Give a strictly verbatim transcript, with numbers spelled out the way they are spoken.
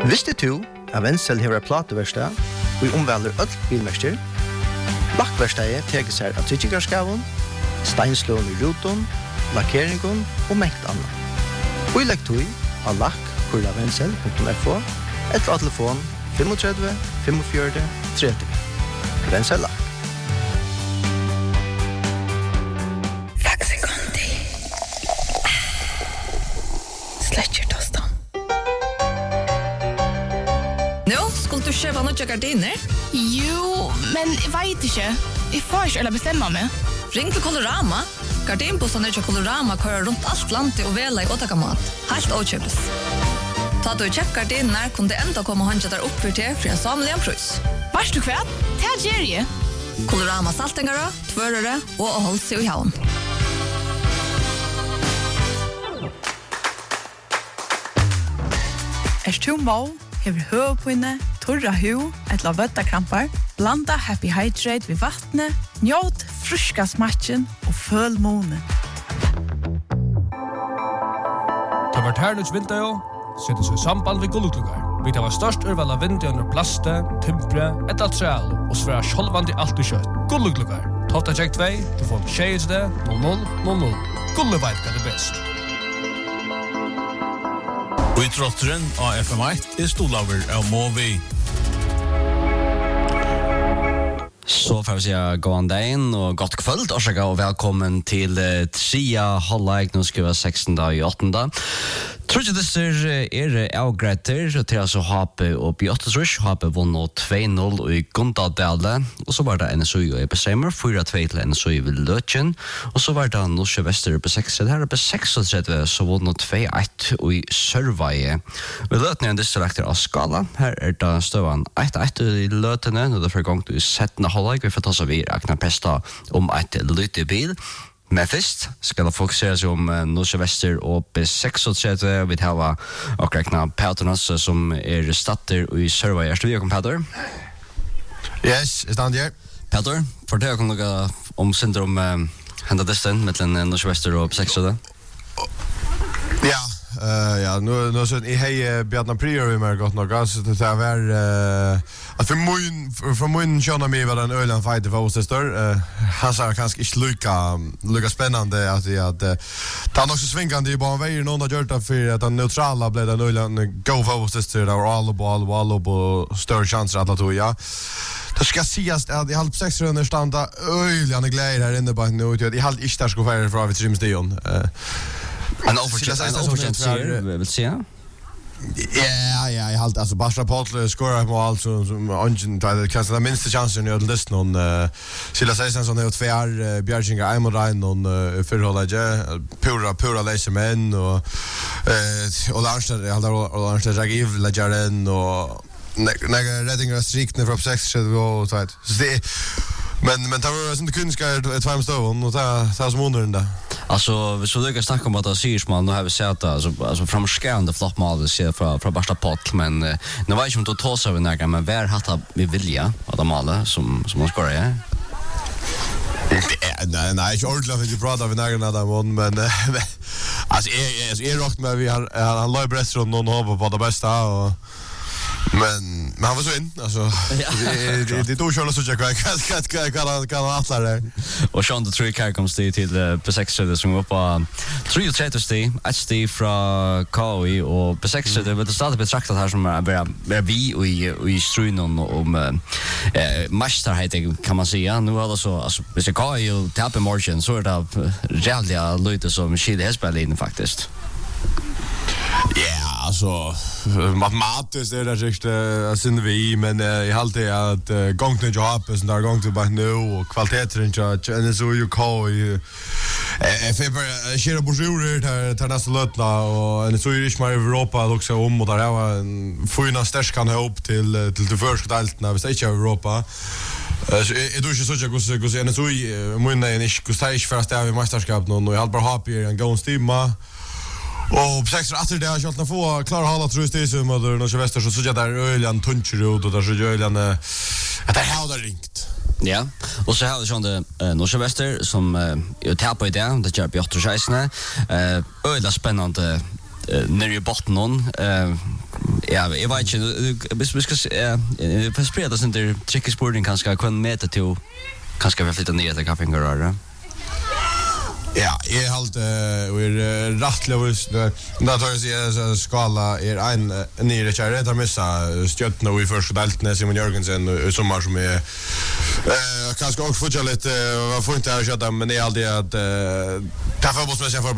Visste du at Wenzel hever plateverstad og omvelder øll bilmester? Lakkverstadet teker seg av tryggikarskaven, steinslån i ruton, lakkeringen og mengt annet. Og i lekktøy av lakk kurla wenzel punktum f o eller av telefon tre fem fem fire tre tre. Wenzel lakk. Du köpa några gardiner? Jo, men jag vet inte. Jag får inte eller bestämma mig. Ring till Colorama. Gardinbossen är till Colorama kör runt allt landet och väla i åtakamat. Helt åtköpes. Ta du check gardiner kunde ändå komma och handla där upp för till för en samligen pris. Vart du kväll? Det är ju. Colorama saltengara, tvörare och håll sig i havn. Är du mål? Hever høvpinne, torra hu, etla vøttakrampar, blanda Happy Hydrate vid vattnet, njåt fruska smatchen og føl månen. Det var tærnuts vinter jo, settes i samband ved gullutlugar. Vi tar var størst urval av vinter under plaste, timpre, etla treal, og sværa sjolvand i alt i kjøtt. Gullutlugar. Tofta tjekk tvei, du får tjejs det, null null null null. Gulleveit er det best. Og i trotteren av F M ett er stolaver av Movi. Så får vi säga gå an dagen och gott kväll och välkommen till uh, trea halvlek. Nu ska vi sextonde i åttonde. Tror jag det är er avgrätter till alltså Hape och Björtrush Hape vann två noll i Guntadale och så var det N S U och E P Samer fyra två till N S U i Lötjen och så var det Norske Väster på sex. Det här på sex så vann två ett i Sörvaje. Vi Lötjen en distrikter av skala. Här är det stövan ett ett i Lötene och det för gång till sjätte halvlek. Vi får ta så vi räknar pesta om ett lite bil. Men først skal det fokusere seg om uh, Norske Vester og B seksogtretti. Vi har akkurat Peternas som er statter i Sørvei. Er du velkommen, Peter? Yes, jeg stand her. Peter, fortell dere noe om syndrom uh, hendet desten mellom Norske Vester og B seksogtretti. Ja, uh, ja, nu nu så i hej Bjarne Prior vi mer gott nog alltså det där var uh, att för mun för mun känner mig var den ölen fighter för oss där. Han sa kanske inte lucka lucka spännande att det att ta nog så svingande i bara vägen någon har gjort det för att den neutrala blev den ölen go för oss där och all ball all på större chanser att ta ja. Det ska sägas att i halv sex runder standa ölen glädje här inne på nu att i halv inte där ska vara för vi trimstion. En overtjent vill säga. Ja, ja, jag halt alltså Basra Paul skorar på allt som ungen tar kanske den minsta chansen i ödelst någon Silla Seisen som har två år Bjärginga Eimorrein och förhållage pura pura läsmen och eh och Larsen jag har Larsen jag giv Lajaren och några räddningar strikna från sex så då så att det men men det var sånt kunskap ett fem stånd och ta ta som under den där. Alltså så det kan snacka om att det sägs man nu har vi sett alltså alltså från skärande flott mål ser från från Basta Pott men nu var ju inte att ta så över några men vär hatta vi vilja att de måla som som man ska göra. Nej nej jag ordlar inte prata av några där mån men alltså är är rakt med vi har han la bröst runt någon har på det bästa och men men han var så in alltså det det då kör så jag kan kan kan kan kan alla där och Sean the three car comes till till på sex så det som var på tre trettio sti H D från Koi och på sex så det vill starta betraktat här som är vi och i strun om eh master heter kan man säga nu har så alltså hvis jag Koi och tap margin så är det jävla lite som skiljer Hesberlin faktiskt. Ja, alltså matematiskt är det riktigt synd vi men i allt det att gången jag har så där gång till bara nu och kvaliteten inte N S U U K i eh för share bonjour där där nästa lötla och N S U U är mer i Europa också om och där var en fina stärk kan hopp till till det första delen när vi säger Europa. Så är du inte så jag går gå N S U U men är inte kostar inte först där vi mästerskap nu och jag har bara happy en gång stimma. Och precis efter det har jag inte få klara hålla tror jag som och Norske Väster så så jag där ölen tuncher ut och där så ölen att det har ringt. Ja, och så har vi sån det Norske Väster som jag tar på det det gör Björtrush eh öla spännande när i botten någon eh Ja, jag vet inte. Vi ska se, för spreda sen där Tjeckis sporting kanske kan mäta till kanske vi flytta ner till kaffingörare. Ja, jag har allt och är rättlovs när tar jag så skala är en nere kärre där missa stjärna och i första delen Simon Jörgensen som har som är eh kanske också fortsätta lite vad får inte jag köra men det är alltid att ta för oss med sig för